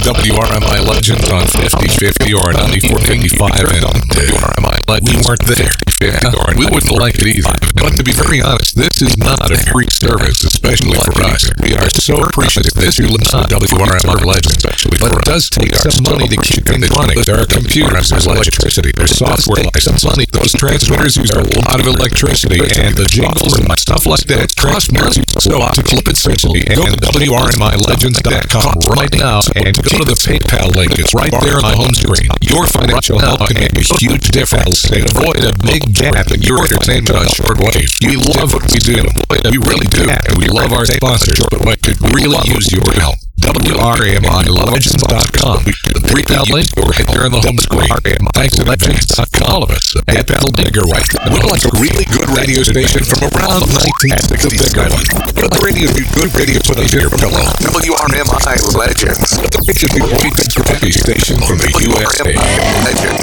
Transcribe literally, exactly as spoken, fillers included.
W R M I Legends on fifty fifty or ninety-four eighty-five and on W R M I Legends. We weren't there. Yeah, or we wouldn't like it either. But to be very honest, this is not a free service, especially for us. We are so appreciative that you listen to W R M I Legends, especially but it does take some money to keep things running. There are computers, there's electricity, there's software, some money. Those transmitters use a lot of electricity, and the jingles and stuff like that cost money. So to keep it simple, go to W R M I Legends dot com right now and go to the PayPal link. It's right there on the home screen. Your financial help can make a huge difference and avoid a big gap in your entertainment on shortwave. We love what we do. We really do. And we love our sponsors, but we could really use your help. W R M I Legends dot com. The PayPal link right there on the home screen. Thanks to Legends dot com. All of us at Battle Diggerway. We're like a really good radio station from around nineteen sixty-seven. But the radio do good radio for the dinner pillow. W R M I Legends. It should be a station from the U S A. Legends.